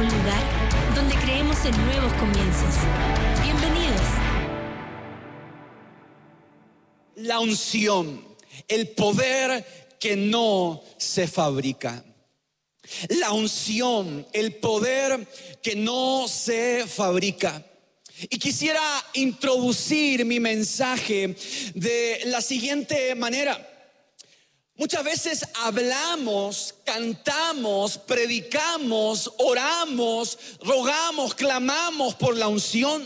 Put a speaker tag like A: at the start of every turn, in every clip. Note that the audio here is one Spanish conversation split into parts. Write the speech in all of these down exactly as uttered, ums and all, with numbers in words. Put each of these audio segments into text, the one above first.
A: un lugar donde creemos en nuevos comienzos. Bienvenidos.
B: La unción, el poder que no se fabrica. La unción, el poder que no se fabrica. Y quisiera introducir mi mensaje de la siguiente manera. Muchas veces hablamos, cantamos, predicamos, oramos, rogamos, clamamos por la unción.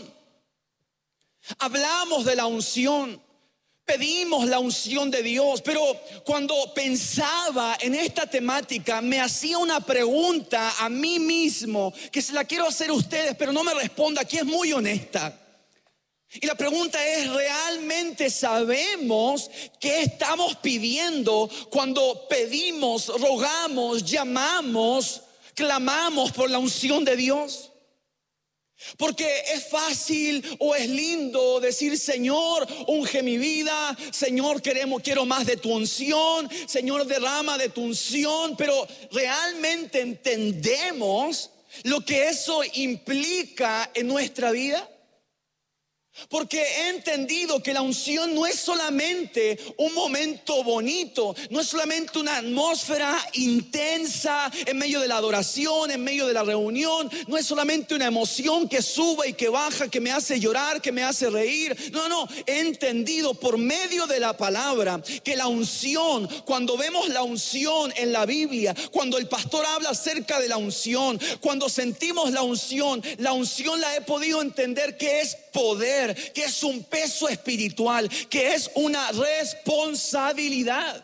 B: Hablamos de la unción, pedimos la unción de Dios, pero cuando pensaba en esta temática me hacía una pregunta a mí mismo que se la quiero hacer a ustedes, pero no me responda, aquí es muy honesta. Y la pregunta es, ¿realmente sabemos qué estamos pidiendo cuando pedimos, rogamos, llamamos, clamamos por la unción de Dios? Porque es fácil o es lindo decir: Señor, unge mi vida, Señor, queremos, quiero más de tu unción, Señor, derrama de tu unción. Pero ¿realmente entendemos lo que eso implica en nuestra vida? Porque he entendido que la unción no es solamente un momento bonito, no es solamente una atmósfera intensa en medio de la adoración, en medio de la reunión, no es solamente una emoción que sube y que baja, que me hace llorar, que me hace reír. No, no, he entendido por medio de la palabra que la unción, cuando vemos la unción en la Biblia, cuando el pastor habla acerca de la unción, cuando sentimos la unción, la unción la he podido entender que es poder, que es un peso espiritual, que es una responsabilidad.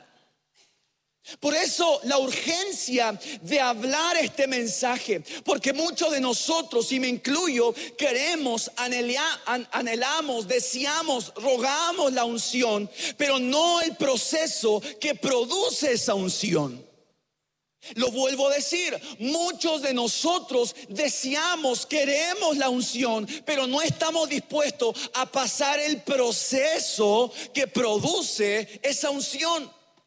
B: Por eso la urgencia de hablar este mensaje, porque muchos de nosotros, y me incluyo, queremos, anhelamos, deseamos, rogamos la unción, pero no el proceso que produce esa unción. Lo vuelvo a decir, muchos de nosotros deseamos, queremos la unción, pero no estamos dispuestos a pasar el proceso que produce esa unción.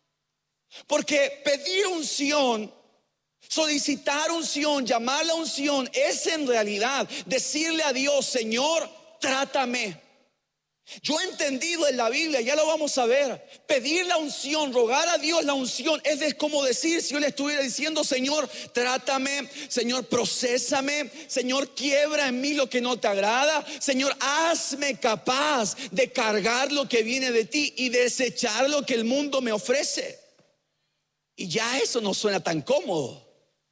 B: Porque pedir unción, solicitar unción, llamar la unción, es en realidad decirle a Dios: Señor, trátame. Yo he entendido en la Biblia, ya lo vamos a ver, pedir la unción, rogar a Dios la unción es de, como decir, si yo le estuviera diciendo: Señor, trátame, Señor, procésame, Señor, quiebra en mí lo que no te agrada, Señor, hazme capaz de cargar lo que viene de ti y desechar lo que el mundo me ofrece. Y ya eso no suena tan cómodo,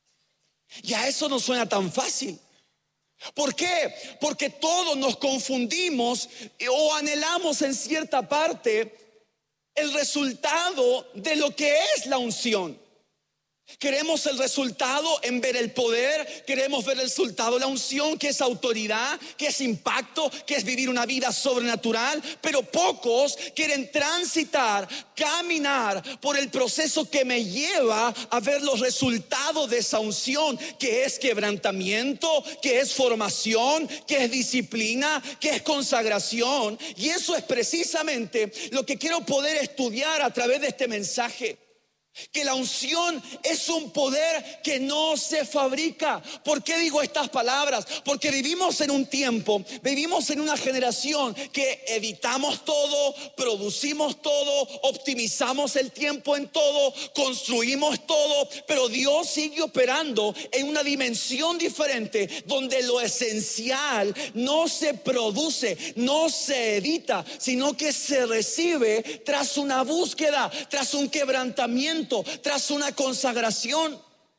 B: ya eso no suena tan fácil. ¿Por qué? Porque todos nos confundimos o anhelamos en cierta parte el resultado de lo que es la unción. Queremos el resultado en ver el poder, queremos ver el resultado de la unción, que es autoridad, que es impacto, que es vivir una vida sobrenatural. Pero pocos quieren transitar, caminar por el proceso que me lleva a ver los resultados de esa unción, que es quebrantamiento, que es formación, que es disciplina, que es consagración. Y eso es precisamente lo que quiero poder estudiar a través de este mensaje. Que la unción es un poder que no se fabrica. ¿Por qué digo estas palabras? Porque vivimos en un tiempo, vivimos en una generación que editamos todo, producimos todo, optimizamos el tiempo en todo, construimos todo, pero Dios sigue operando en una dimensión diferente, donde lo esencial no se produce, no se edita, sino que se recibe tras una búsqueda, tras un quebrantamiento, tras una consagración.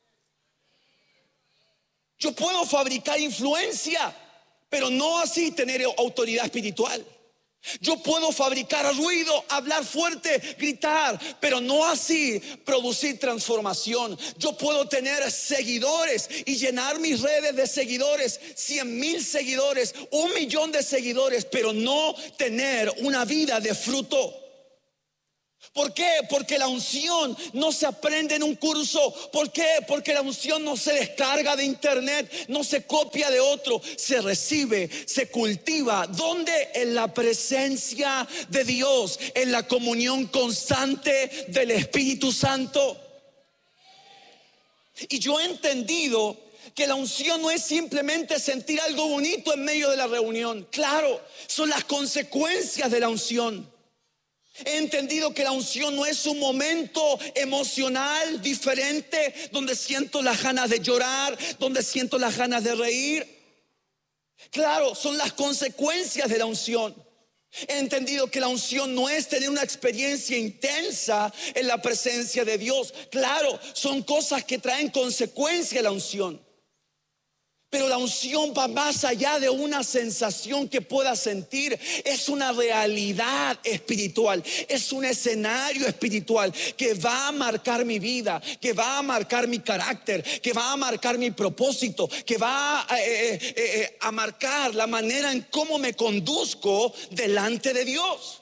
B: Yo puedo fabricar influencia, pero no así tener autoridad espiritual. Yo puedo fabricar ruido, hablar fuerte, gritar, pero no así producir transformación. Yo puedo tener seguidores y llenar mis redes de seguidores, cien mil seguidores, un millón de seguidores, pero no tener una vida de fruto. ¿Por qué? Porque la unción no se aprende en un curso. ¿Por qué? Porque la unción no se descarga de internet, no se copia de otro, se recibe, se cultiva. ¿Dónde? En la presencia de Dios, en la comunión constante del Espíritu Santo. Y yo he entendido que la unción no es simplemente sentir algo bonito en medio de la reunión. Claro, son las consecuencias de la unción. He entendido que la unción no es un momento emocional diferente donde siento las ganas de llorar, donde siento las ganas de reír. Claro, son las consecuencias de la unción. He entendido que la unción no es tener una experiencia intensa en la presencia de Dios. Claro, son cosas que traen consecuencia a la unción. Pero la unción va más allá de una sensación que pueda sentir. Es una realidad espiritual. Es un escenario espiritual que va a marcar mi vida, que va a marcar mi carácter, que va a marcar mi propósito, que va a, eh, eh, eh, a marcar la manera en cómo me conduzco delante de Dios.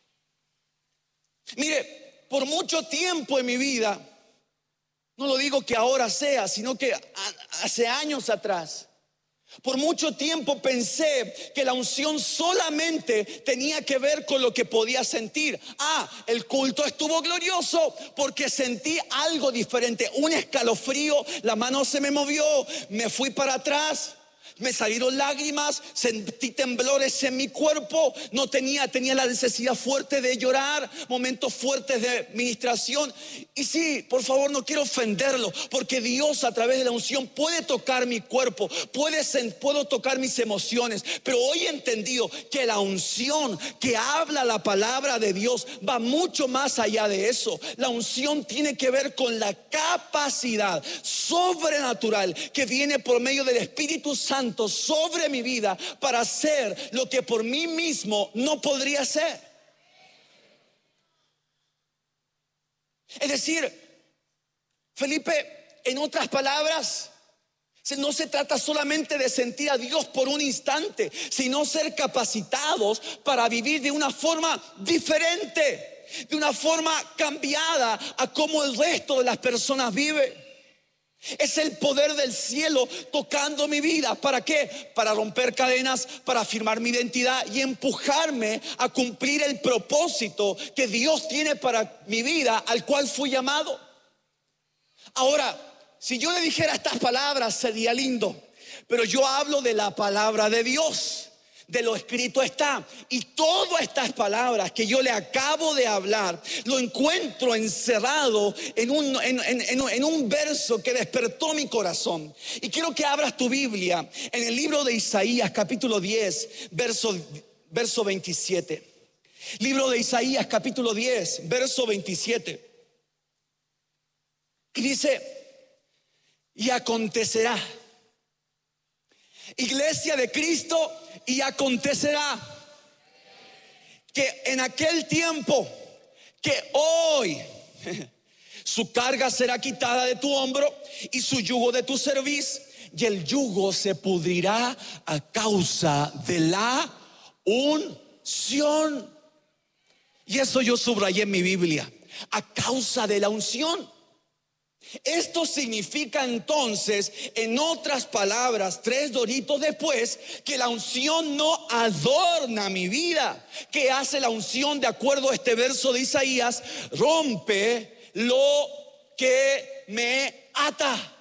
B: Mire, por mucho tiempo en mi vida, no lo digo que ahora sea, sino que hace años atrás, por mucho tiempo pensé que la unción solamente tenía que ver con lo que podía sentir. Ah, el culto estuvo glorioso porque sentí algo diferente, un escalofrío, la mano se me movió, me fui para atrás. Me salieron lágrimas, sentí temblores en mi cuerpo, no tenía, tenía la necesidad fuerte de llorar, momentos fuertes de ministración. Y sí, por favor, no quiero ofenderlo, porque Dios a través de la unción puede tocar mi cuerpo, puede, puedo tocar mis emociones. Pero hoy he entendido que la unción que habla la palabra de Dios va mucho más allá de eso. La unción tiene que ver con la capacidad sobrenatural que viene por medio del Espíritu Santo sobre mi vida para hacer lo que por mí mismo no podría hacer. Es decir, Felipe, en otras palabras, no se trata solamente de sentir a Dios por un instante, sino ser capacitados para vivir de una forma diferente, de una forma cambiada a como el resto de las personas viven. Es el poder del cielo tocando mi vida. ¿Para qué? Para romper cadenas, para afirmar mi identidad y empujarme a cumplir el propósito que Dios tiene para mi vida, al cual fui llamado. Ahora, si yo le dijera estas palabras sería lindo, pero yo hablo de la palabra de Dios. De lo escrito está. Y todas estas palabras que yo le acabo de hablar, lo encuentro encerrado en un, en, en, en, en un verso que despertó mi corazón. Y quiero que abras tu Biblia en el libro de Isaías, capítulo diez, verso, verso veintisiete. Libro de Isaías, capítulo diez, verso veintisiete. Y dice: y acontecerá, Iglesia de Cristo, y acontecerá que en aquel tiempo, que hoy, su carga será quitada de tu hombro y su yugo de tu cerviz, y el yugo se pudrirá a causa de la unción. Y eso yo subrayé en mi Biblia: a causa de la unción. Esto significa entonces, en otras palabras, tres doritos después, que la unción no adorna mi vida. ¿Qué hace la unción? De acuerdo a este verso de Isaías, rompe lo que me ata,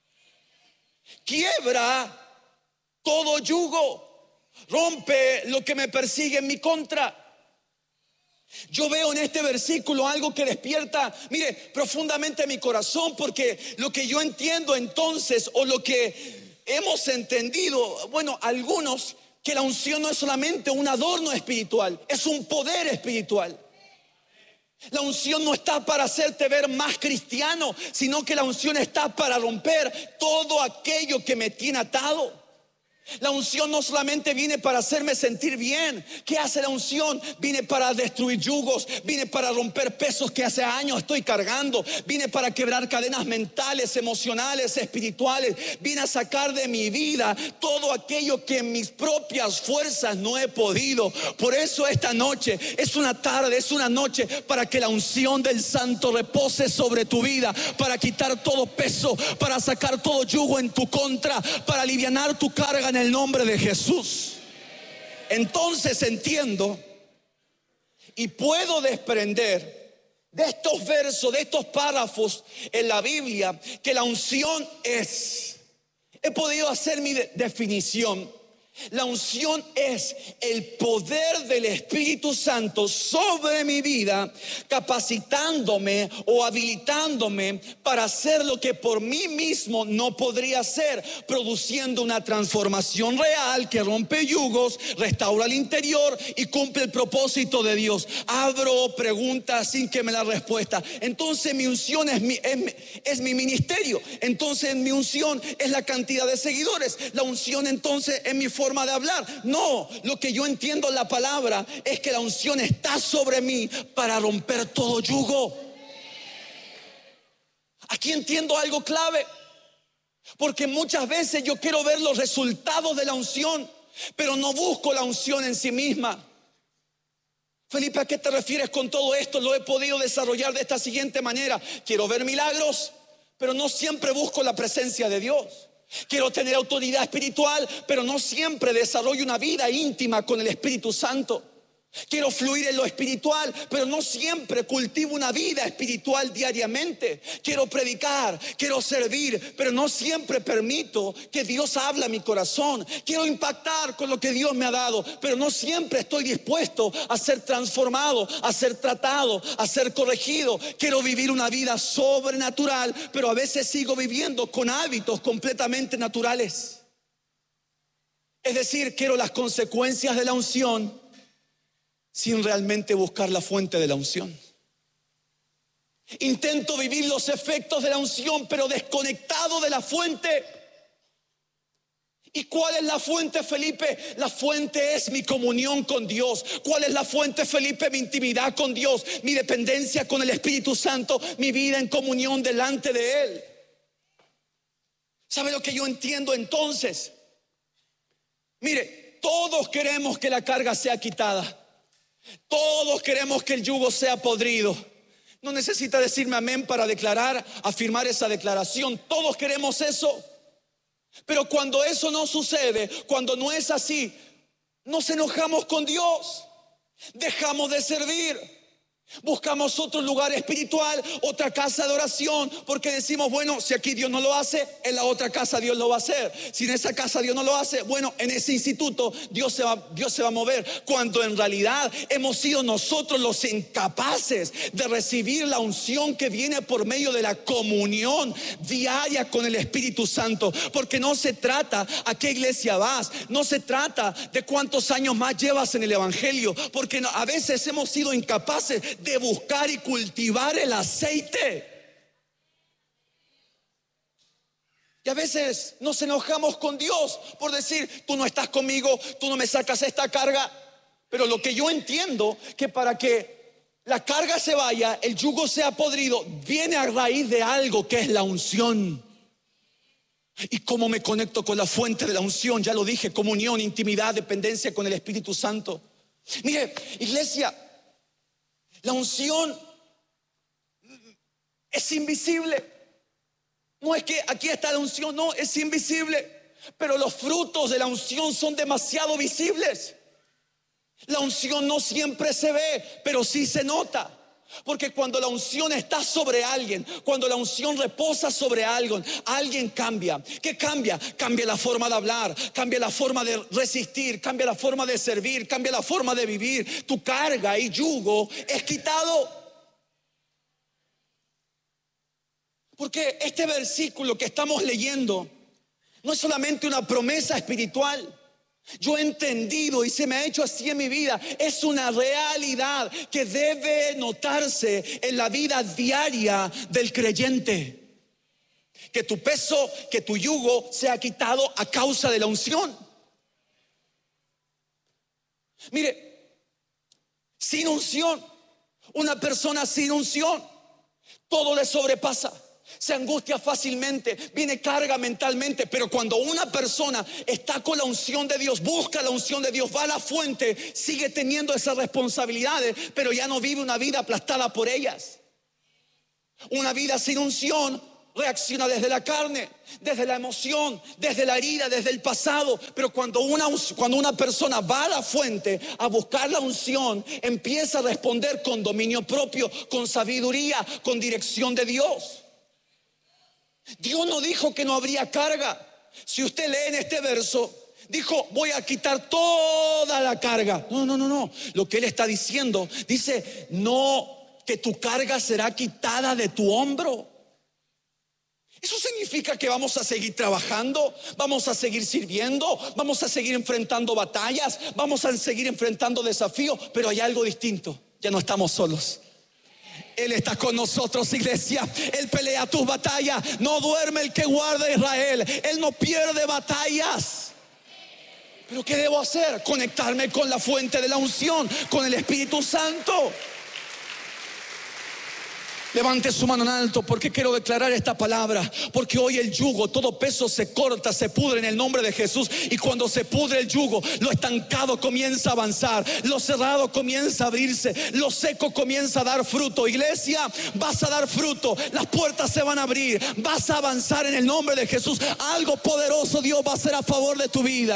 B: quiebra todo yugo, rompe lo que me persigue en mi contra. Yo veo en este versículo algo que despierta, mire, profundamente mi corazón, porque lo que yo entiendo entonces, o lo que hemos entendido, bueno, algunos, que la unción no es solamente un adorno espiritual, es un poder espiritual. La unción no está para hacerte ver más cristiano, sino que la unción está para romper todo aquello que me tiene atado. La unción no solamente viene para hacerme sentir bien. ¿Qué hace la unción? Viene para destruir yugos, viene para romper pesos que hace años estoy cargando, viene para quebrar cadenas mentales, emocionales, espirituales, viene a sacar de mi vida todo aquello que en mis propias fuerzas no he podido. Por eso esta noche es una tarde, es una noche para que la unción del Santo repose sobre tu vida, para quitar todo peso, para sacar todo yugo en tu contra, para alivianar tu carga en el nombre de Jesús. Entonces entiendo y puedo desprender de estos versos, de estos párrafos en la Biblia, que la unción es he podido hacer mi de- definición. La unción es el poder del Espíritu Santo sobre mi vida, capacitándome o habilitándome para hacer lo que por mí mismo no podría hacer, produciendo una transformación real que rompe yugos, restaura el interior y cumple el propósito de Dios. Abro preguntas sin que me la respuesta. Entonces mi unción es mi, es, mi- es mi ministerio. Entonces mi unción es la cantidad de seguidores. La unción entonces es mi forma de hablar. No, lo que yo entiendo en la palabra es que la unción está sobre mí para romper todo yugo. Aquí entiendo algo clave, porque muchas veces yo quiero ver los resultados de la unción, pero no busco la unción en sí misma. Felipe, ¿a qué te refieres con todo esto? Lo he podido desarrollar de esta siguiente manera. Quiero ver milagros, pero no siempre busco la presencia de Dios. Quiero tener autoridad espiritual, pero no siempre desarrollo una vida íntima con el Espíritu Santo. Quiero fluir en lo espiritual, pero no siempre cultivo una vida espiritual diariamente. Quiero predicar, quiero servir, pero no siempre permito que Dios hable a mi corazón. Quiero impactar con lo que Dios me ha dado, pero no siempre estoy dispuesto a ser transformado, a ser tratado, a ser corregido. Quiero vivir una vida sobrenatural, pero a veces sigo viviendo con hábitos completamente naturales. Es decir, quiero las consecuencias de la unción sin realmente buscar la fuente de la unción. Intento vivir los efectos de la unción, pero desconectado de la fuente. ¿Y cuál es la fuente, Felipe? La fuente es mi comunión con Dios. ¿Cuál es la fuente, Felipe? Mi intimidad con Dios, mi dependencia con el Espíritu Santo, mi vida en comunión delante de Él. ¿Sabe lo que yo entiendo entonces? Mire, todos queremos que la carga sea quitada. Todos queremos que el yugo sea podrido. No necesita decirme amén para declarar, afirmar esa declaración. Todos queremos eso. Pero cuando eso no sucede, cuando no es así, nos enojamos con Dios, dejamos de servir. Buscamos otro lugar espiritual, otra casa de oración, porque decimos, bueno, si aquí Dios no lo hace, en la otra casa Dios lo va a hacer. Si en esa casa Dios no lo hace, bueno, en ese instituto Dios se va, Dios se va a mover. Cuando en realidad hemos sido nosotros los incapaces de recibir la unción que viene por medio de la comunión diaria con el Espíritu Santo. Porque no se trata a qué iglesia vas, no se trata de cuántos años más llevas en el Evangelio, porque no, a veces hemos sido incapaces de buscar y cultivar el aceite. Y a veces nos enojamos con Dios por decir, tú no estás conmigo, tú no me sacas esta carga. Pero lo que yo entiendo, que para que la carga se vaya, el yugo sea podrido, viene a raíz de algo que es la unción. ¿Y cómo me conecto con la fuente de la unción? Ya lo dije, comunión, intimidad, dependencia con el Espíritu Santo. Mire, iglesia, la unción es invisible. No es que aquí está la unción, no, es invisible. Pero los frutos de la unción son demasiado visibles. La unción no siempre se ve, pero sí se nota. Porque cuando la unción está sobre alguien, cuando la unción reposa sobre alguien, alguien cambia. ¿Qué cambia? Cambia la forma de hablar, cambia la forma de resistir, cambia la forma de servir, cambia la forma de vivir. Tu carga y yugo es quitado. Porque este versículo que estamos leyendo no es solamente una promesa espiritual. Yo he entendido y se me ha hecho así en mi vida. Es una realidad que debe notarse en la vida diaria del creyente. Que tu peso, que tu yugo sea quitado a causa de la unción. Mire, sin unción, una persona sin unción, todo le sobrepasa. Se angustia fácilmente, viene carga mentalmente. Pero cuando una persona está con la unción de Dios, busca la unción de Dios, va a la fuente, sigue teniendo esas responsabilidades, pero ya no vive una vida aplastada por ellas. Una vida sin unción reacciona desde la carne, desde la emoción, desde la herida, desde el pasado. Pero cuando una, cuando una persona va a la fuente a buscar la unción, empieza a responder con dominio propio, con sabiduría, con dirección de Dios. Dios no dijo que no habría carga. si usted lee en este verso, dijo, voy a quitar toda la carga. No, no, no, no. Lo que él está diciendo, dice, no, que tu carga será quitada de tu hombro. Eso significa que vamos a seguir trabajando, vamos a seguir sirviendo, vamos a seguir enfrentando batallas, vamos a seguir enfrentando desafíos, pero hay algo distinto, ya no estamos solos. Él está con nosotros, iglesia. Él pelea tus batallas. No duerme el que guarda a Israel. Él no pierde batallas. ¿Pero qué debo hacer? Conectarme con la fuente de la unción, con el Espíritu Santo. Levante su mano en alto. ¿Por qué quiero declarar esta palabra? Porque hoy el yugo, todo peso se corta, se pudre en el nombre de Jesús. Y cuando se pudre el yugo, lo estancado comienza a avanzar, lo cerrado comienza a abrirse, lo seco comienza a dar fruto. Iglesia, vas a dar fruto, las puertas se van a abrir, vas a avanzar en el nombre de Jesús. Algo poderoso Dios va a hacer a favor de tu vida.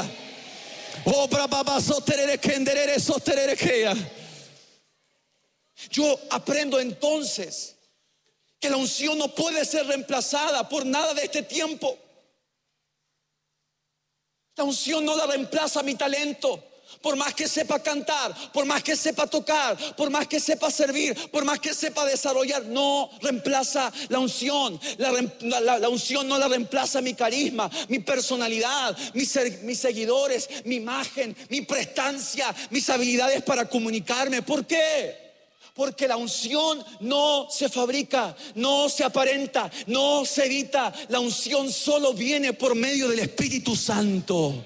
B: Yo aprendo entonces que la unción no puede ser reemplazada por nada de este tiempo. La unción no la reemplaza mi talento. Por más que sepa cantar, por más que sepa tocar, por más que sepa servir, por más que sepa desarrollar, no reemplaza la unción. La, la, la unción no la reemplaza mi carisma, mi personalidad, mis, mis seguidores, mi imagen, mi prestancia, mis habilidades para comunicarme. ¿Por qué? Porque la unción no se fabrica, no se aparenta, no se edita. La unción solo viene por medio del Espíritu Santo.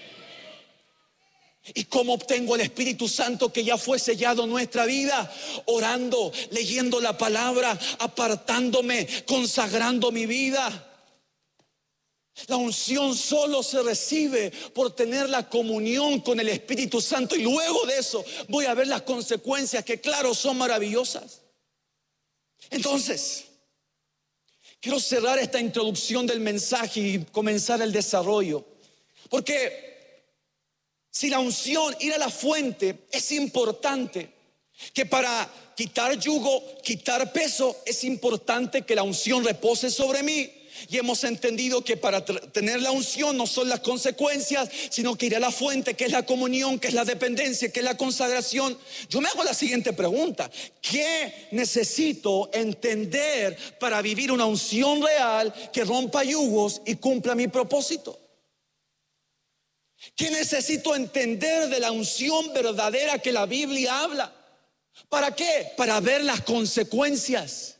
B: ¿Y cómo obtengo el Espíritu Santo que ya fue sellado en nuestra vida? Orando, leyendo la palabra, apartándome, consagrando mi vida. La unción solo se recibe por tener la comunión con el Espíritu Santo. Y luego de eso voy a ver las consecuencias que claro son maravillosas. Entonces, quiero cerrar esta introducción del mensaje y comenzar el desarrollo. Porque si la unción, ir a la fuente, es importante, que para quitar yugo, quitar peso, es importante que la unción repose sobre mí. Y hemos entendido que para tener la unción no son las consecuencias, sino que ir a la fuente, que es la comunión, que es la dependencia, que es la consagración. Yo me hago la siguiente pregunta: ¿qué necesito entender para vivir una unción real que rompa yugos y cumpla mi propósito? ¿Qué necesito entender de la unción verdadera que la Biblia habla? ¿Para qué? Para ver las consecuencias.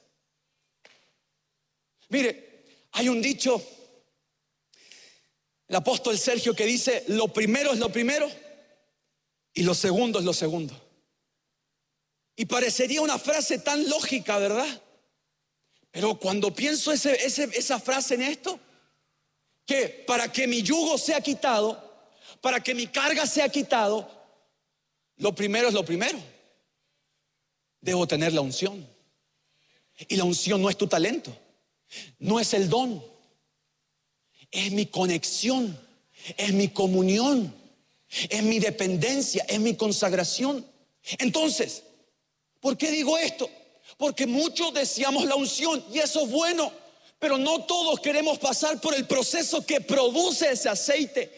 B: Mire, hay un dicho, el apóstol Sergio, que dice: lo primero es lo primero y lo segundo es lo segundo. Y parecería una frase tan lógica, ¿verdad? Pero cuando pienso ese, ese, esa frase en esto, que para que mi yugo sea quitado, para que mi carga sea quitado, lo primero es lo primero. Debo tener la unción. Y la unción no es tu talento, no es el don, es mi conexión, es mi comunión, es mi dependencia, es mi consagración. Entonces, ¿por qué digo esto? Porque muchos deseamos la unción y eso es bueno, pero no todos queremos pasar por el proceso que produce ese aceite.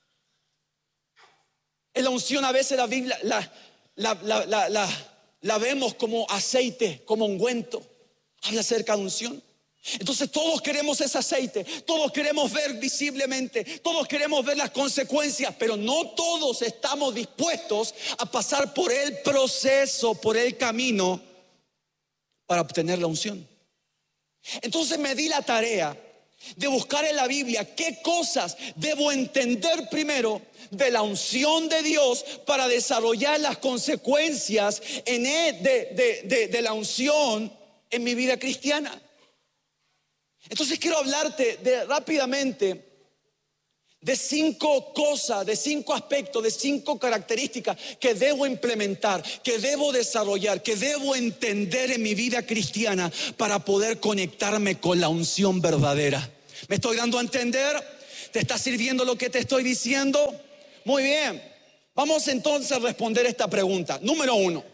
B: En la unción a veces la Biblia la, la, la, la, la, la vemos como aceite, como ungüento. Habla acerca de unción. Entonces todos queremos ese aceite, todos queremos ver visiblemente, todos queremos ver las consecuencias, pero no todos estamos dispuestos a pasar por el proceso, por el camino para obtener la unción. Entonces me di la tarea de buscar en la Biblia qué cosas debo entender primero de la unción de Dios para desarrollar las consecuencias en el, de, de, de, de la unción en mi vida cristiana. Entonces quiero hablarte de, rápidamente de cinco cosas, de cinco aspectos, de cinco características que debo implementar, que debo desarrollar, que debo entender en mi vida cristiana para poder conectarme con la unción verdadera. ¿Me estoy dando a entender? ¿Te está sirviendo lo que te estoy diciendo? Muy bien. Vamos entonces a responder esta pregunta. Número uno.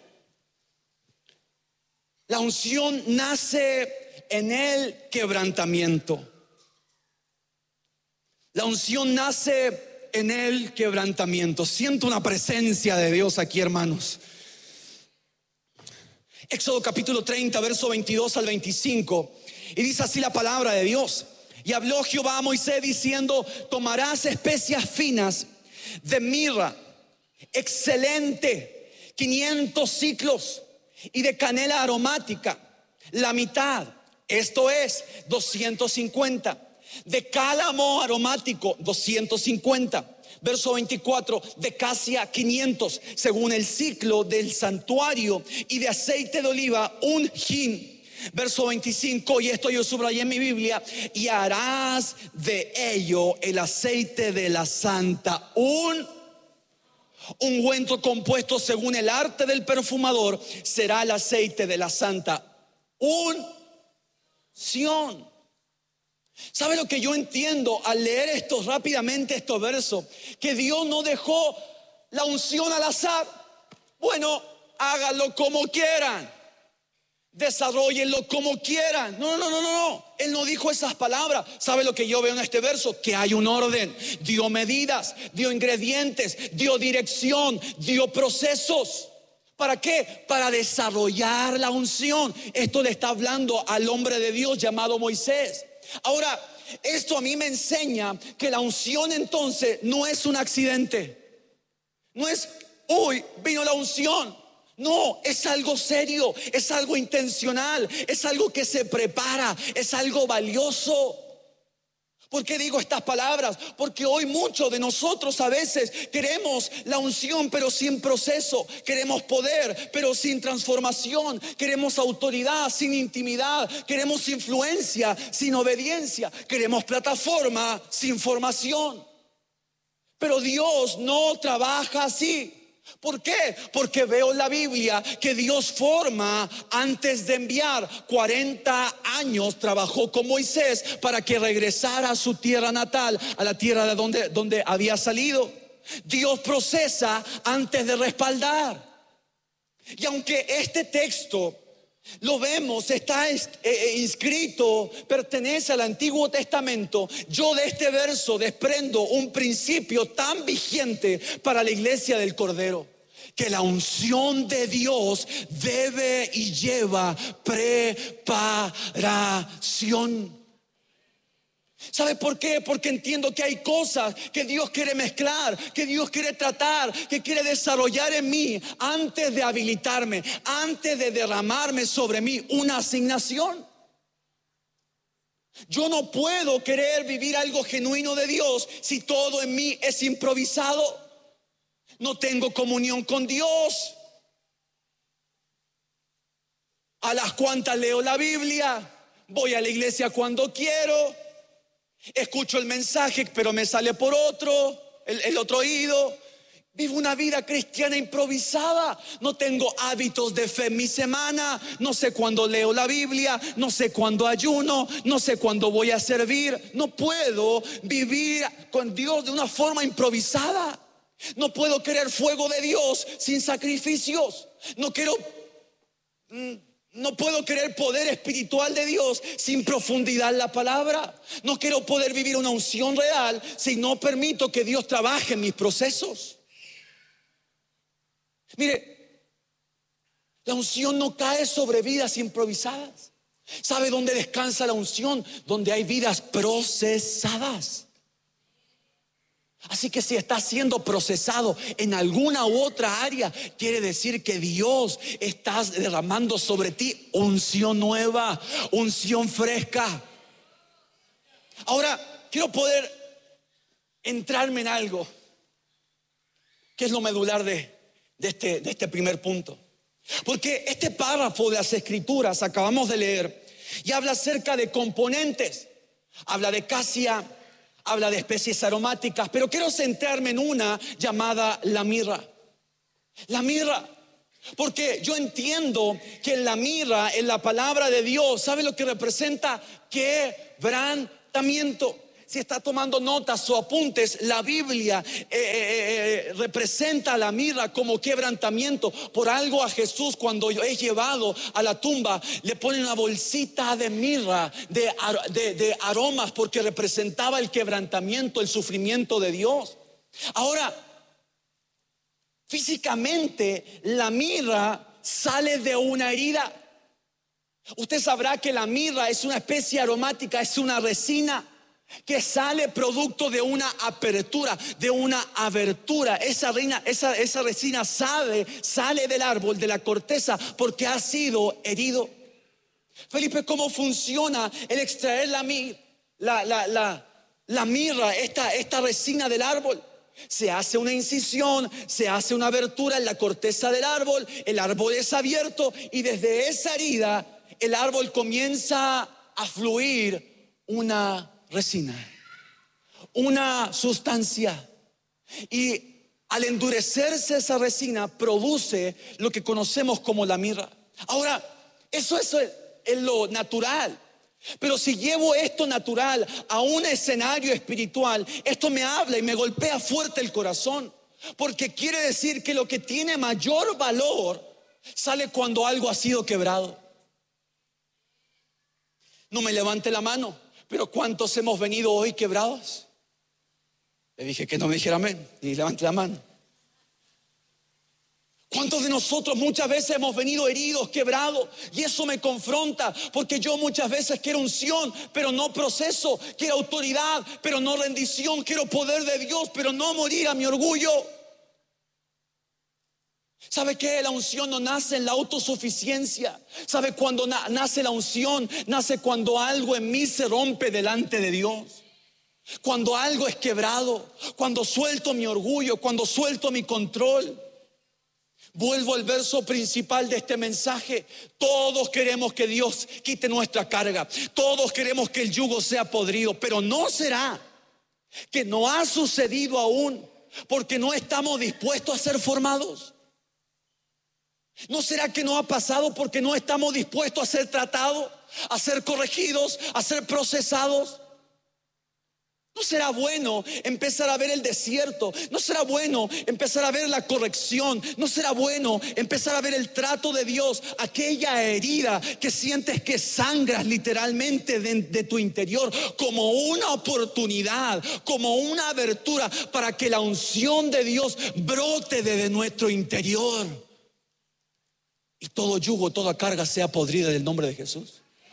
B: La unción nace en el quebrantamiento. La unción nace en el quebrantamiento. Siento una presencia de Dios aquí, hermanos. Éxodo capítulo treinta, verso veintidós al veinticinco. Y dice así la palabra de Dios. Y habló Jehová a Moisés diciendo: tomarás especias finas de mirra, excelente, quinientos ciclos, y de canela aromática, la mitad, esto es doscientos cincuenta. De cálamo aromático, doscientos cincuenta. Verso veinticuatro, de casia quinientos, según el ciclo del santuario, y de aceite de oliva un hin. Verso veinticinco, y esto yo subrayé en mi Biblia: y harás de ello el aceite de la santa, un ungüento compuesto según el arte del perfumador, será el aceite de la santa unción. ¿Sabe lo que yo entiendo al leer estos rápidamente estos versos? Que Dios no dejó la unción al azar. Bueno, háganlo como quieran, desarrollenlo como quieran. No, no, no, no, no. Él no dijo esas palabras. ¿Sabe lo que yo veo en este verso? Que hay un orden. Dio medidas, dio ingredientes, dio dirección, dio procesos. ¿Para qué? Para desarrollar la unción. Esto le está hablando al hombre de Dios llamado Moisés. Ahora, esto a mí me enseña que la unción entonces no es un accidente. No es, uy, vino la unción. No, es algo serio, es algo intencional, es algo que se prepara, es algo valioso. ¿Por qué digo estas palabras? Porque hoy muchos de nosotros a veces queremos la unción pero sin proceso. Queremos poder pero sin transformación. Queremos autoridad sin intimidad. Queremos influencia sin obediencia. Queremos plataforma sin formación. Pero Dios no trabaja así. ¿Por qué? Porque veo en la Biblia que Dios forma antes de enviar. Cuarenta años trabajó con Moisés para que regresara a su tierra natal, a la tierra de donde, donde había salido. Dios procesa antes de respaldar. Y aunque este texto lo vemos, está inscrito, pertenece al Antiguo Testamento, yo de este verso desprendo un principio tan vigente para la iglesia del Cordero: que la unción de Dios debe y lleva preparación. ¿Sabe por qué? Porque entiendo que hay cosas que Dios quiere mezclar, que Dios quiere tratar, que quiere desarrollar en mí antes de habilitarme, antes de derramarme sobre mí una asignación. Yo no puedo querer vivir algo genuino de Dios si todo en mí es improvisado. No tengo comunión con Dios. A las cuantas leo la Biblia, voy a la iglesia cuando quiero. Escucho el mensaje, pero me sale por otro, el, el otro oído. Vivo una vida cristiana improvisada. No tengo hábitos de fe en mi semana. No sé cuándo leo la Biblia. No sé cuándo ayuno. No sé cuándo voy a servir. No puedo vivir con Dios de una forma improvisada. No puedo querer fuego de Dios sin sacrificios. No quiero... Mmm, No puedo querer poder espiritual de Dios sin profundidad en la palabra. No quiero poder vivir una unción real si no permito que Dios trabaje en mis procesos. Mire, la unción no cae sobre vidas improvisadas. ¿Sabe dónde descansa la unción? Donde hay vidas procesadas. Así que si estás siendo procesado en alguna u otra área, quiere decir que Dios está derramando sobre ti unción nueva, unción fresca. Ahora, quiero poder entrarme en algo que es lo medular de, de, este, de este primer punto. Porque este párrafo de las Escrituras acabamos de leer y habla acerca de componentes. Habla de casia, habla de especies aromáticas, pero quiero centrarme en una llamada la mirra. La mirra, porque yo entiendo que la mirra en la palabra de Dios, ¿sabe lo que representa? Quebrantamiento. si está tomando notas o apuntes, la Biblia eh, eh, eh, representa a la mirra como quebrantamiento. Por algo a Jesús, cuando es llevado a la tumba, le ponen una bolsita de mirra, de, de, de aromas, porque representaba el quebrantamiento, el sufrimiento de Dios. Ahora, físicamente, la mirra sale de una herida. Usted sabrá que la mirra es una especie aromática, es una resina que sale producto de una apertura, de una abertura. Esa, reina, esa, esa resina sale, sale del árbol, de la corteza, porque ha sido herido. Felipe, ¿cómo funciona el extraer la, la, la, la, la mirra, esta, esta resina del árbol? Se hace una incisión, se hace una abertura en la corteza del árbol, el árbol es abierto y desde esa herida el árbol comienza a fluir una resina, una sustancia. Y al endurecerse esa resina produce lo que conocemos como la mirra. Ahora, eso es, es lo natural. Pero si llevo esto natural a un escenario espiritual, esto me habla y me golpea fuerte el corazón. Porque quiere decir que lo que tiene mayor valor sale cuando algo ha sido quebrado. No me levante la mano, pero ¿cuántos hemos venido hoy quebrados? Le dije que no me dijera amén, y levante la mano. ¿Cuántos de nosotros muchas veces hemos venido heridos, quebrados? Y eso me confronta, porque yo muchas veces quiero unción, pero no proceso. Quiero autoridad, pero no rendición. Quiero poder de Dios, pero no morir a mi orgullo. ¿Sabe qué? La unción no nace en la autosuficiencia. ¿Sabe cuándo na- nace la unción? Nace cuando algo en mí se rompe delante de Dios. Cuando algo es quebrado, cuando suelto mi orgullo, cuando suelto mi control. Vuelvo al verso principal de este mensaje. Todos queremos que Dios quite nuestra carga. Todos queremos que el yugo sea podrido. Pero ¿no será que no ha sucedido aún porque no estamos dispuestos a ser formados? ¿No será que no ha pasado porque no estamos dispuestos a ser tratados, a ser corregidos, a ser procesados? ¿No será bueno empezar a ver el desierto? ¿No será bueno empezar a ver la corrección? ¿No será bueno empezar a ver el trato de Dios? Aquella herida que sientes que sangras literalmente de, de tu interior, como una oportunidad, como una abertura para que la unción de Dios brote desde nuestro interior. Y todo yugo, toda carga sea podrida del nombre de Jesús.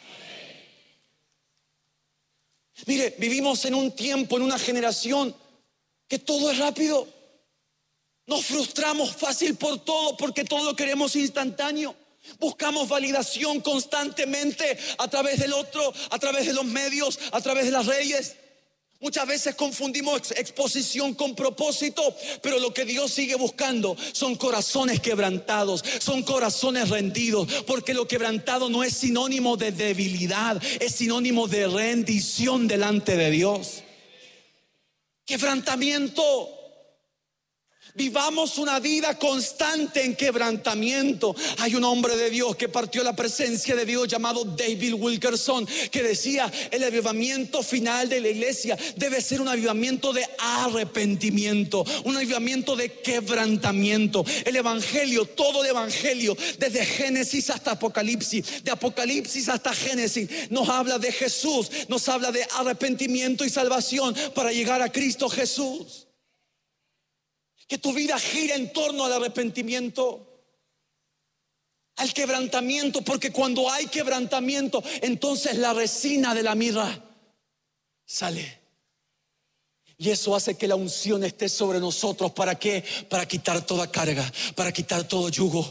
B: Mire, vivimos en un tiempo, en una generación que todo es rápido. Nos frustramos fácil por todo porque todo lo queremos instantáneo. Buscamos validación constantemente a través del otro, a través de los medios, a través de las redes. Muchas veces confundimos exposición con propósito, pero lo que Dios sigue buscando son corazones quebrantados, son corazones rendidos, porque lo quebrantado no es sinónimo de debilidad, es sinónimo de rendición delante de Dios. Quebrantamiento. Vivamos una vida constante en quebrantamiento. Hay un hombre de Dios que partió la presencia de Dios llamado David Wilkerson, que decía: el avivamiento final de la iglesia debe ser un avivamiento de arrepentimiento, un avivamiento de quebrantamiento. El evangelio, todo el evangelio, desde Génesis hasta Apocalipsis, de Apocalipsis hasta Génesis, nos habla de Jesús, nos habla de arrepentimiento y salvación para llegar a Cristo Jesús. Que tu vida gire en torno al arrepentimiento, al quebrantamiento, porque cuando hay quebrantamiento, entonces la resina de la mirra sale. Y eso hace que la unción esté sobre nosotros. ¿Para qué? Para quitar toda carga, para quitar todo yugo.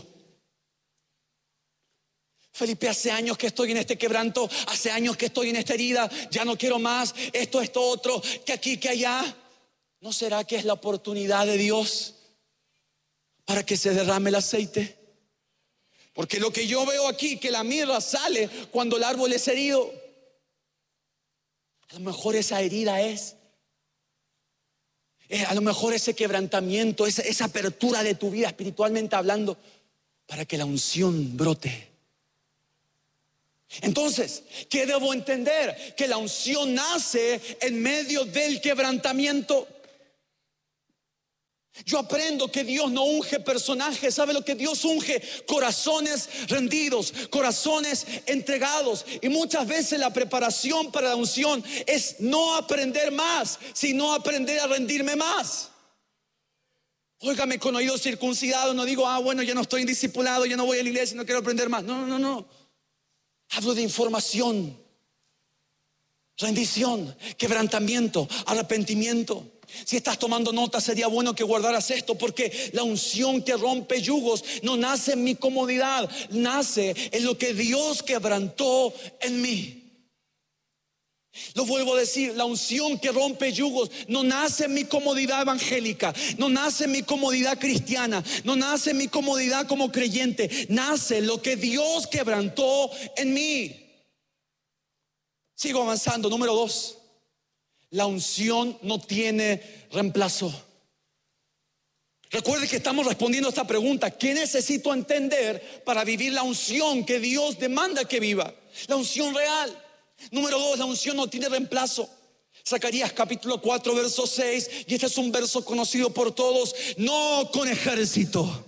B: Felipe, hace años que estoy en este quebranto, hace años que estoy en esta herida, ya no quiero más, esto, esto, otro, que aquí, que allá. ¿No será que es la oportunidad de Dios para que se derrame el aceite? Porque lo que yo veo aquí, que la mirra sale cuando el árbol es herido. A lo mejor esa herida es, a lo mejor ese quebrantamiento, esa, esa apertura de tu vida espiritualmente hablando, para que la unción brote. Entonces, ¿qué debo entender? Que la unción nace en medio del quebrantamiento. Yo aprendo que Dios no unge personajes. ¿Sabe lo que Dios unge? Corazones rendidos, corazones entregados. Y muchas veces la preparación para la unción es no aprender más, sino aprender a rendirme más. Óigame, con oídos circuncidados, no digo, ah, bueno, ya no estoy discipulado, ya no voy a la iglesia, no quiero aprender más. No, no, no, no. Hablo de información, rendición, quebrantamiento, arrepentimiento. Si estás tomando nota, sería bueno que guardaras esto, porque la unción que rompe yugos no nace en mi comodidad, nace en lo que Dios quebrantó en mí. Lo vuelvo a decir, la unción que rompe yugos no nace en mi comodidad evangélica, no nace en mi comodidad cristiana, no nace en mi comodidad como creyente, nace en lo que Dios quebrantó en mí. Sigo avanzando. Número dos, la unción no tiene reemplazo. Recuerde que estamos respondiendo a esta pregunta: ¿qué necesito entender para vivir la unción que Dios demanda que viva? La unción real. Número dos, la unción no tiene reemplazo. Zacarías capítulo cuatro, verso seis, y este es un verso conocido por todos. No con ejército,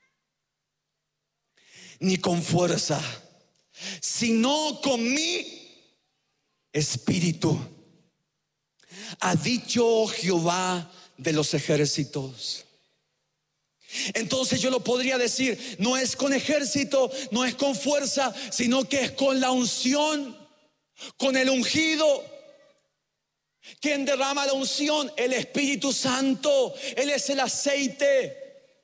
B: ni con fuerza, sino con mi espíritu, ha dicho Jehová de los ejércitos. Entonces yo lo podría decir, no es con ejército, no es con fuerza, sino que es con la unción, con el ungido. ¿Quién derrama la unción? El Espíritu Santo. Él es el aceite.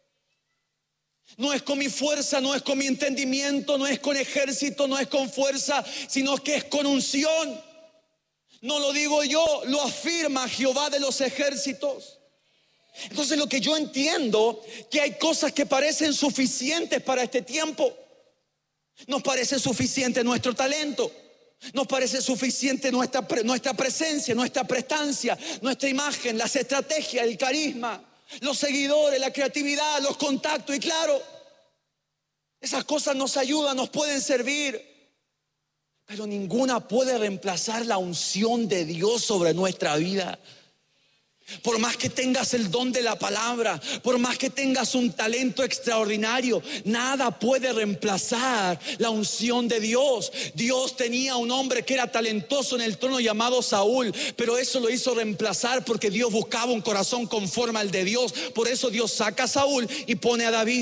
B: No es con mi fuerza, no es con mi entendimiento, no es con ejército, no es con fuerza, sino que es con unción. No lo digo yo, lo afirma Jehová de los ejércitos. Entonces lo que yo entiendo, que hay cosas que parecen suficientes para este tiempo. Nos parece suficiente nuestro talento, nos parece suficiente nuestra, nuestra presencia, nuestra prestancia, nuestra imagen, las estrategias, el carisma, los seguidores, la creatividad, los contactos. Y claro, esas cosas nos ayudan, nos pueden servir, pero ninguna puede reemplazar la unción de Dios sobre nuestra vida. Por más que tengas el don de la palabra, por más que tengas un talento extraordinario, nada puede reemplazar la unción de Dios. Dios tenía un hombre que era talentoso en el trono llamado Saúl, pero eso lo hizo reemplazar porque Dios buscaba un corazón conforme al de Dios. Por eso Dios saca a Saúl y pone a David.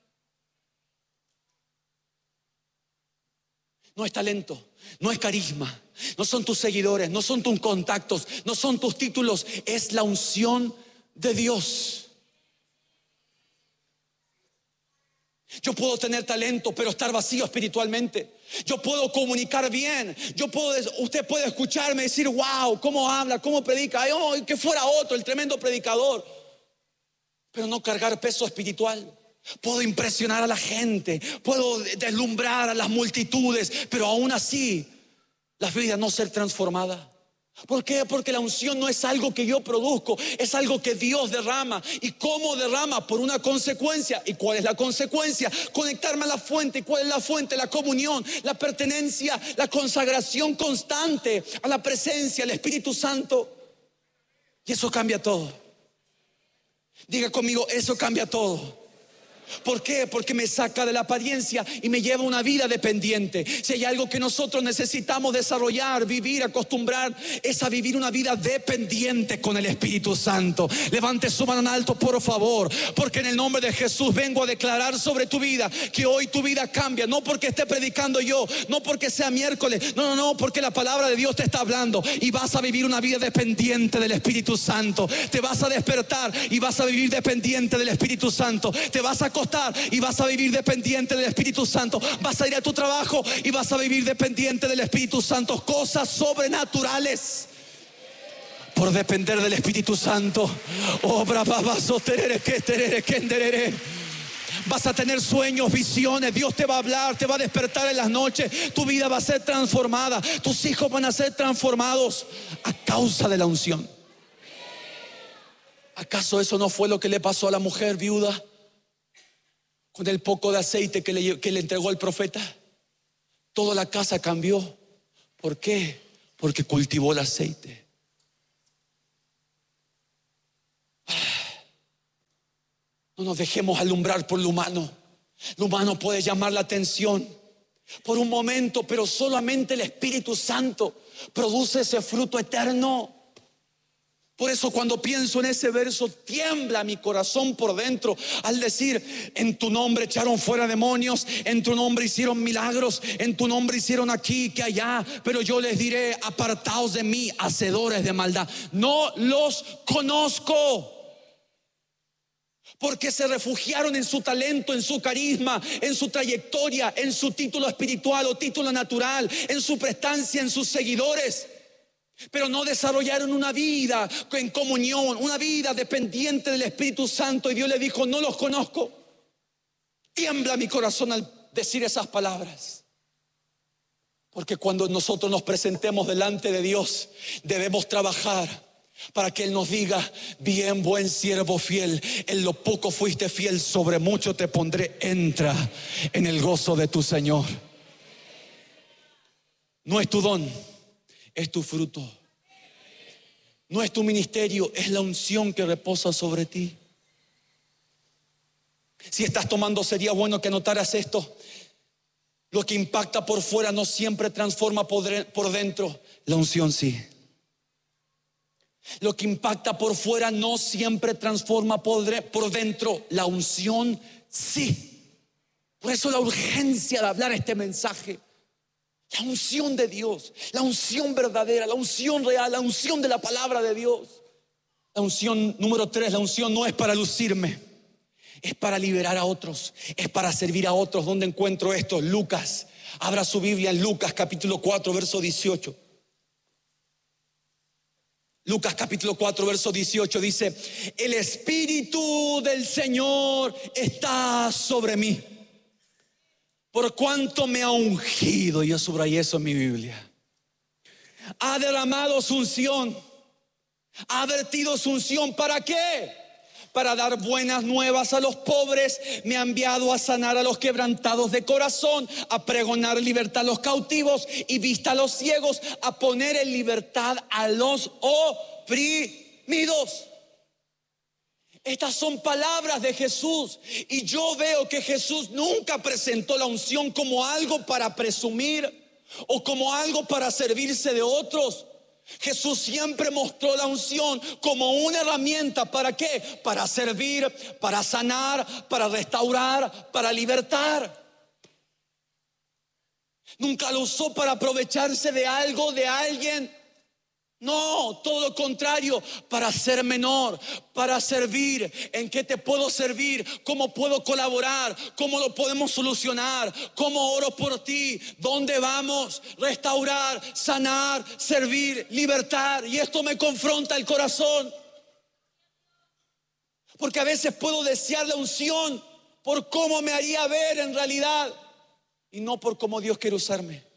B: No es talento, no es carisma, no son tus seguidores, no son tus contactos, no son tus títulos, es la unción de Dios. Yo puedo tener talento, pero estar vacío espiritualmente. Yo puedo comunicar bien, yo puedo, usted puede escucharme y decir, wow, cómo habla, cómo predica, ay, oh, que fuera otro, el tremendo predicador, pero no cargar peso espiritual. Puedo impresionar a la gente, puedo deslumbrar a las multitudes, pero aún así la vida no ser transformada. ¿Por qué? Porque la unción no es algo que yo produzco, es algo que Dios derrama. ¿Y cómo derrama? Por una consecuencia. ¿Y cuál es la consecuencia? Conectarme a la fuente. ¿Y cuál es la fuente? La comunión, la pertenencia, la consagración constante a la presencia, al Espíritu Santo. Y eso cambia todo. Diga conmigo, eso cambia todo. ¿Por qué? Porque me saca de la apariencia y me lleva a una vida dependiente. Si hay algo que nosotros necesitamos desarrollar, vivir, acostumbrar, es a vivir una vida dependiente con el Espíritu Santo. Levante su mano en alto, por favor, porque en el nombre de Jesús vengo a declarar sobre tu vida que hoy tu vida cambia. No porque esté predicando yo, no porque sea miércoles, no, no, no, porque la palabra de Dios te está hablando y vas a vivir una vida dependiente del Espíritu Santo. Te vas a despertar y vas a vivir dependiente del Espíritu Santo. Te vas a acostar y vas a vivir dependiente del Espíritu Santo. Vas a ir a tu trabajo y vas a vivir dependiente del Espíritu Santo. Cosas sobrenaturales por depender del Espíritu Santo. Obra babazo terere que terere que enderere. Vas a tener sueños, visiones. Dios te va a hablar, te va a despertar en las noches. Tu vida va a ser transformada. Tus hijos van a ser transformados a causa de la unción. ¿Acaso eso no fue lo que le pasó a la mujer viuda con el poco de aceite que le, que le entregó el profeta? Toda la casa cambió. ¿Por qué? Porque cultivó el aceite. No nos dejemos alumbrar por lo humano. Lo humano puede llamar la atención por un momento, pero solamente el Espíritu Santo produce ese fruto eterno. Por eso cuando pienso en ese verso, tiembla mi corazón por dentro al decir: en tu nombre echaron fuera demonios, en tu nombre hicieron milagros, en tu nombre hicieron aquí que allá, pero yo les diré: apartaos de mí, hacedores de maldad, no los conozco. Porque se refugiaron en su talento, en su carisma, en su trayectoria, en su título espiritual o título natural, en su prestancia, en sus seguidores. Pero no desarrollaron una vida en comunión, una vida dependiente del Espíritu Santo. Y Dios le dijo: no los conozco. Tiembla mi corazón al decir esas palabras. Porque cuando nosotros nos presentemos delante de Dios, debemos trabajar para que Él nos diga: bien, buen siervo fiel, en lo poco fuiste fiel, sobre mucho te pondré, entra en el gozo de tu Señor. No es tu don, es tu fruto. No es tu ministerio, es la unción que reposa sobre ti. Si estás tomando, sería bueno que notaras esto: lo que impacta por fuera no siempre transforma por dentro. La unción sí. Lo que impacta por fuera no siempre transforma por dentro. La unción sí. Por eso la urgencia de hablar este mensaje. La unción de Dios, la unción verdadera, la unción real, la unción de la palabra de Dios. La unción número tres, la unción no es para lucirme, es para liberar a otros, es para servir a otros. ¿Dónde encuentro esto? Lucas. Abra su Biblia en Lucas capítulo cuatro, verso dieciocho. Lucas capítulo cuatro, verso dieciocho dice: el Espíritu del Señor está sobre mí, por cuanto me ha ungido. Yo subrayé eso en mi Biblia. Ha derramado su unción, ha vertido su unción. ¿Para qué? Para dar buenas nuevas a los pobres. Me ha enviado a sanar a los quebrantados de corazón, a pregonar libertad a los cautivos y vista a los ciegos, a poner en libertad a los oprimidos. Estas son palabras de Jesús. Y yo veo que Jesús nunca presentó la unción como algo para presumir o como algo para servirse de otros. Jesús siempre mostró la unción como una herramienta. ¿Para qué? Para servir, para sanar, para restaurar, para libertar. Nunca lo usó para aprovecharse de algo, de alguien. No, todo lo contrario, para ser menor, para servir. ¿En qué te puedo servir? ¿Cómo puedo colaborar? ¿Cómo lo podemos solucionar? ¿Cómo oro por ti? ¿Dónde vamos? Restaurar, sanar, servir, libertar. Y esto me confronta el corazón, porque a veces puedo desear la unción por cómo me haría ver en realidad, y no por cómo Dios quiere usarme.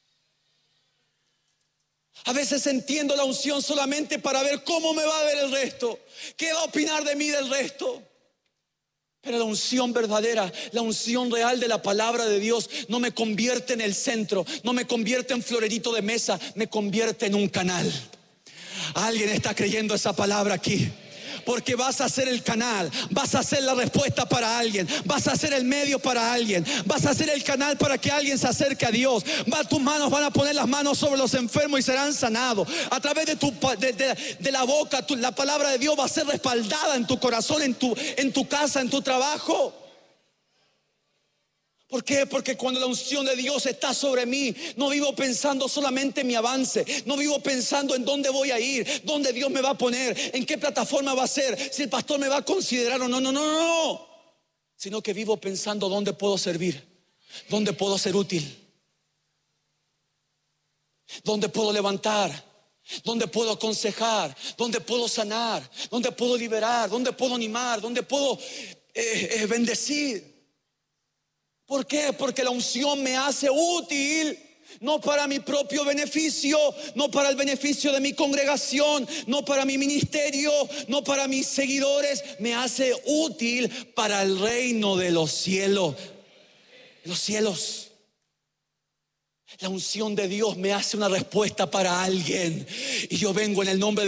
B: A veces entiendo la unción solamente para ver cómo me va a ver el resto, qué va a opinar de mí del resto. Pero la unción verdadera, la unción real de la palabra de Dios no me convierte en el centro, no me convierte en florerito de mesa, me convierte en un canal. Alguien está creyendo esa palabra aquí. Porque vas a ser el canal, vas a ser la respuesta para alguien, vas a ser el medio para alguien, vas a ser el canal para que alguien se acerque a Dios. Va, tus manos van a poner las manos sobre los enfermos y serán sanados. A través de, tu, de, de, de la boca, tu, la palabra de Dios va a ser respaldada en tu corazón, en tu, en tu casa, en tu trabajo. ¿Por qué? Porque cuando la unción de Dios está sobre mí, no vivo pensando solamente en mi avance, no vivo pensando en dónde voy a ir, dónde Dios me va a poner, en qué plataforma va a ser, si el pastor me va a considerar o no, no, no, no, sino que vivo pensando dónde puedo servir, dónde puedo ser útil, dónde puedo levantar, dónde puedo aconsejar, dónde puedo sanar, dónde puedo liberar, dónde puedo animar, dónde puedo eh, eh, bendecir. ¿Por qué? Porque la unción me hace útil, no para mi propio beneficio, no para el beneficio de mi congregación, no para mi ministerio, no para mis seguidores. Me hace útil para el reino de los cielos. Los cielos. La unción de Dios me hace una respuesta para alguien. Y yo vengo en el nombre de